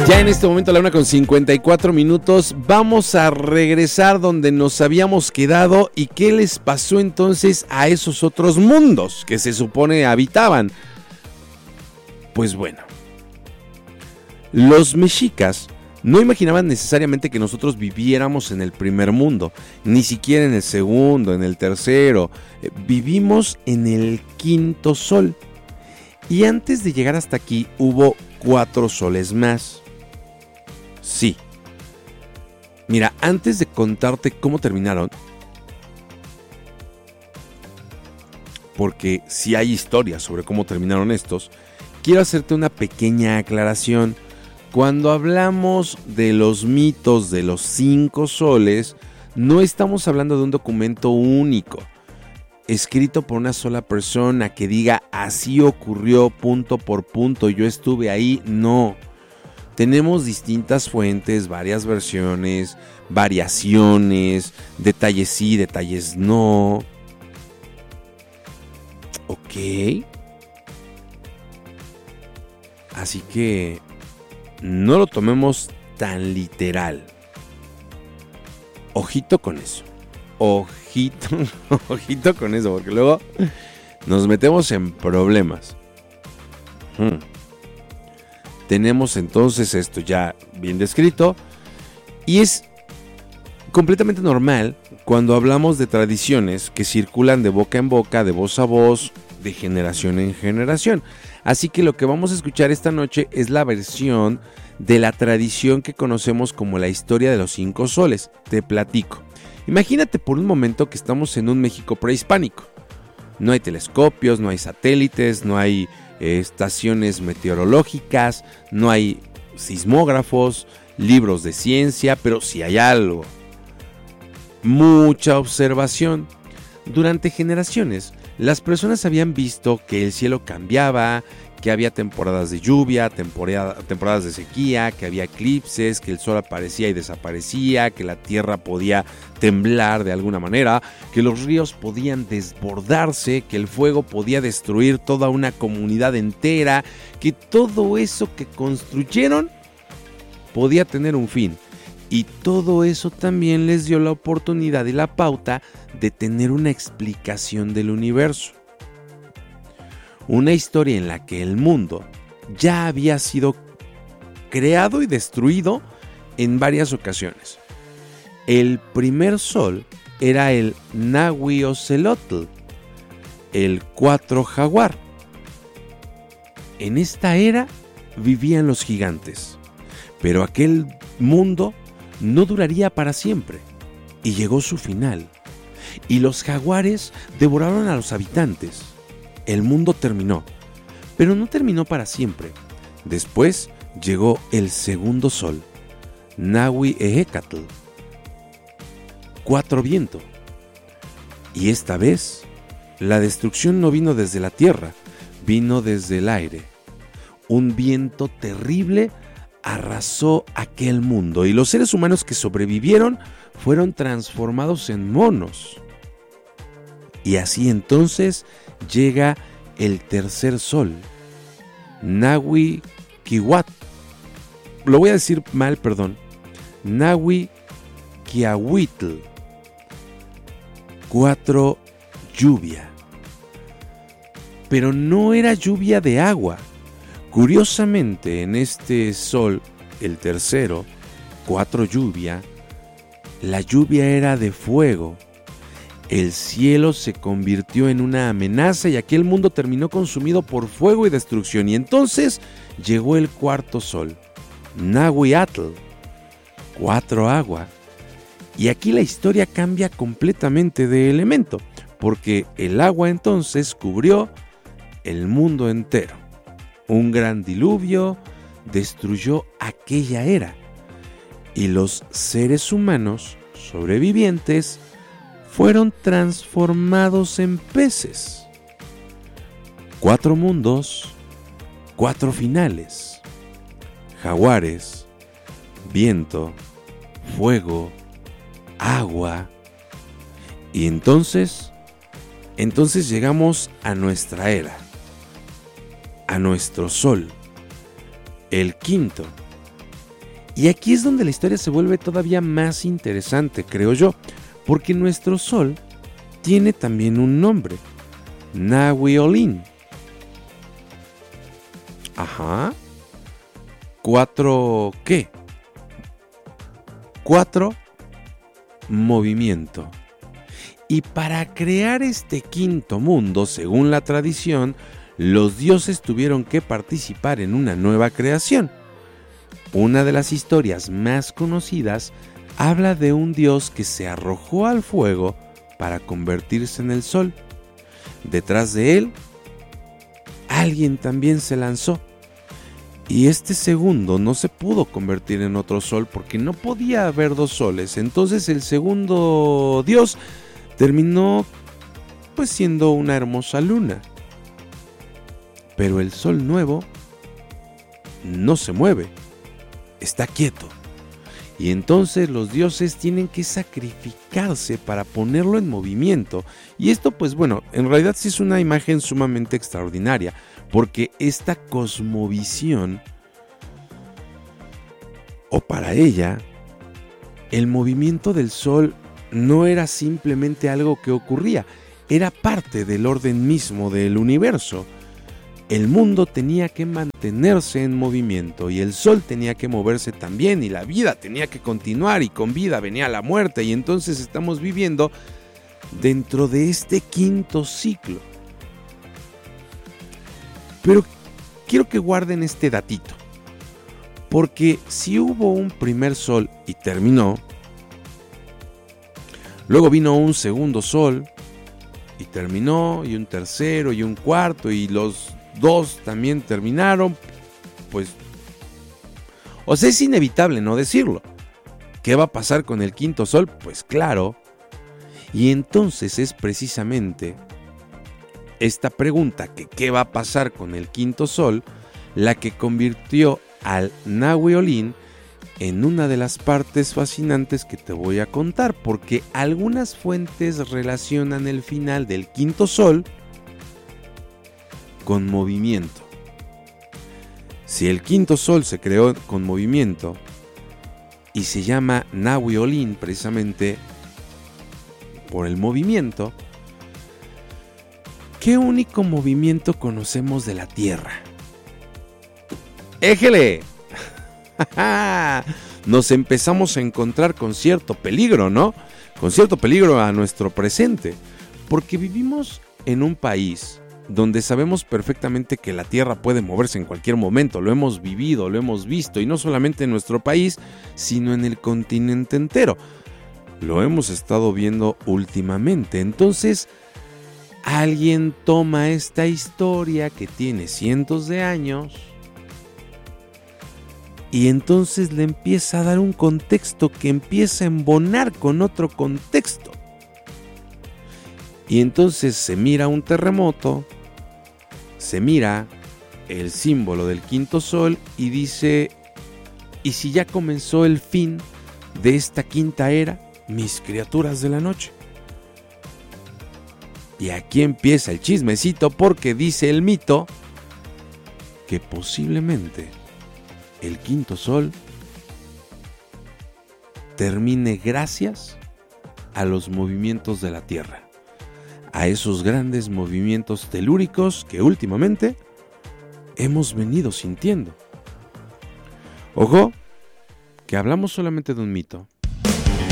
Ya en este momento a la 1:54 vamos a regresar donde nos habíamos quedado y qué les pasó entonces a esos otros mundos que se supone habitaban. Pues bueno, los mexicas no imaginaban necesariamente que nosotros viviéramos en el primer mundo, ni siquiera en el segundo, en el tercero. Vivimos en el quinto sol. Y antes de llegar hasta aquí hubo 4 soles más. Sí. Mira, antes de contarte cómo terminaron, porque sí hay historias sobre cómo terminaron estos, quiero hacerte una pequeña aclaración. Cuando hablamos de los mitos de los 5 soles, no estamos hablando de un documento único, escrito por una sola persona que diga así ocurrió punto por punto, yo estuve ahí. No. Tenemos distintas fuentes, varias versiones, variaciones, detalles sí, detalles no. Ok. Así que no lo tomemos tan literal. Ojito con eso. Ojito con eso, porque luego nos metemos en problemas. Tenemos entonces esto ya bien descrito y es completamente normal cuando hablamos de tradiciones que circulan de boca en boca, de voz a voz, de generación en generación. Así que lo que vamos a escuchar esta noche es la versión de la tradición que conocemos como la historia de los 5 soles. Te platico. Imagínate por un momento que estamos en un México prehispánico. No hay telescopios, no hay satélites, no hay estaciones meteorológicas, no hay sismógrafos, libros de ciencia, pero sí hay algo. Mucha observación. Durante generaciones, las personas habían visto que el cielo cambiaba, que había temporadas de lluvia, temporadas de sequía, que había eclipses, que el sol aparecía y desaparecía, que la tierra podía temblar de alguna manera, que los ríos podían desbordarse, que el fuego podía destruir toda una comunidad entera, que todo eso que construyeron podía tener un fin. Y todo eso también les dio la oportunidad y la pauta de tener una explicación del universo. Una historia en la que el mundo ya había sido creado y destruido en varias ocasiones. El primer sol era el Nahui-Ocelotl, el 4 jaguar. En esta era vivían los gigantes, pero aquel mundo no duraría para siempre y llegó su final. Y los jaguares devoraron a los habitantes. El mundo terminó, pero no terminó para siempre. Después llegó el segundo sol, Nahui-Ehecatl, 4 viento. Y esta vez, la destrucción no vino desde la tierra, vino desde el aire. Un viento terrible arrasó aquel mundo y los seres humanos que sobrevivieron fueron transformados en monos. Y así entonces llega el tercer sol, Nahui-Kiahuatl. Lo voy a decir mal, perdón. Nahui-Kiahuitl, 4 lluvia. Pero no era lluvia de agua. Curiosamente, en este sol, el tercero, 4 lluvia, la lluvia era de fuego. El cielo se convirtió en una amenaza y aquel mundo terminó consumido por fuego y destrucción. Y entonces llegó el cuarto sol, Nahui-Atl, 4 agua. Y aquí la historia cambia completamente de elemento, porque el agua entonces cubrió el mundo entero. Un gran diluvio destruyó aquella era y los seres humanos sobrevivientes fueron transformados en peces. 4 mundos, 4 finales. Jaguares, viento, fuego, agua. Y entonces llegamos a nuestra era, a nuestro sol, el quinto, Y aquí es donde la historia se vuelve todavía más interesante, creo yo, porque nuestro Sol tiene también un nombre, Nahui-Olin. Ajá. 4, ¿qué? 4, movimiento. Y para crear este quinto mundo, según la tradición, los dioses tuvieron que participar en una nueva creación. Una de las historias más conocidas habla de un dios que se arrojó al fuego para convertirse en el sol. Detrás de él, alguien también se lanzó. Y este segundo no se pudo convertir en otro sol porque no podía haber dos soles. Entonces el segundo dios terminó pues siendo una hermosa luna. Pero el sol nuevo no se mueve, está quieto. Y entonces los dioses tienen que sacrificarse para ponerlo en movimiento. Y esto pues bueno, en realidad sí es una imagen sumamente extraordinaria, porque esta cosmovisión, o para ella, el movimiento del sol no era simplemente algo que ocurría, era parte del orden mismo del universo. El mundo tenía que mantenerse en movimiento y el sol tenía que moverse también y la vida tenía que continuar y con vida venía la muerte y entonces estamos viviendo dentro de este quinto ciclo. Pero quiero que guarden este datito, porque si hubo un primer sol y terminó, luego vino un segundo sol y terminó, y un tercero y un cuarto, y los dos también terminaron, pues, o sea, es inevitable no decirlo. ¿Qué va a pasar con el quinto sol? Pues claro. Y entonces es precisamente esta pregunta, que qué va a pasar con el quinto sol, la que convirtió al Nahui-Olin en una de las partes fascinantes que te voy a contar, porque algunas fuentes relacionan el final del quinto sol con movimiento. Si el quinto sol se creó con movimiento y se llama Nahui-Olin precisamente por el movimiento, ¿qué único movimiento conocemos de la Tierra? ¡Éjele! Nos empezamos a encontrar con cierto peligro, ¿no? Con cierto peligro a nuestro presente, porque vivimos en un país donde sabemos perfectamente que la Tierra puede moverse en cualquier momento. Lo hemos vivido, lo hemos visto, y no solamente en nuestro país, sino en el continente entero. Lo hemos estado viendo últimamente. Entonces, alguien toma esta historia que tiene cientos de años y entonces le empieza a dar un contexto que empieza a embonar con otro contexto. Y entonces se mira un terremoto, se mira el símbolo del quinto sol y dice, ¿y si ya comenzó el fin de esta quinta era, mis criaturas de la noche? Y aquí empieza el chismecito, porque dice el mito que posiblemente el quinto sol termine gracias a los movimientos de la Tierra, a esos grandes movimientos telúricos que últimamente hemos venido sintiendo. Ojo, que hablamos solamente de un mito,